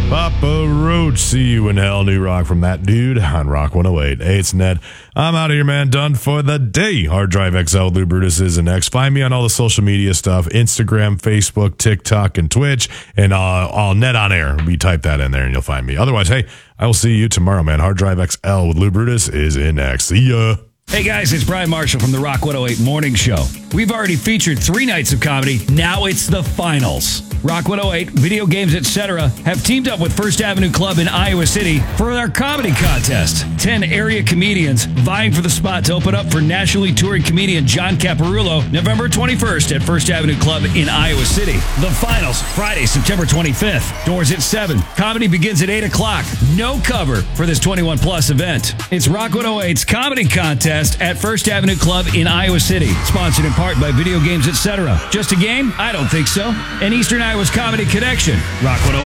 Papa Roach, see you in hell. New rock from that dude on Rock 108. Hey, it's Ned. I'm out of here, man. Done for the day. Hard Drive XL, Lou Brutus is next. Find me on all the social media stuff, Instagram, Facebook, TikTok, and Twitch, and all Net on Air. We type that in there and you'll find me. Otherwise, hey, I will see you tomorrow, man. Hard Drive XL with Lou Brutus is in next. See ya. Hey guys, it's Brian Marshall from the Rock 108 Morning Show. We've already featured 3 nights of comedy. Now it's the finals. Rock 108, video games, etc. have teamed up with First Avenue Club in Iowa City for our comedy contest. 10 area comedians vying for the spot to open up for nationally touring comedian John Caparulo November 21st at First Avenue Club in Iowa City. The finals, Friday, September 25th. Doors at 7. Comedy begins at 8 o'clock. No cover for this 21-plus event. It's Rock 108's comedy contest at First Avenue Club in Iowa City. Sponsored in part by Video Games, etc. Just a game? I don't think so. An Eastern Iowa's Comedy Connection. Rock 108.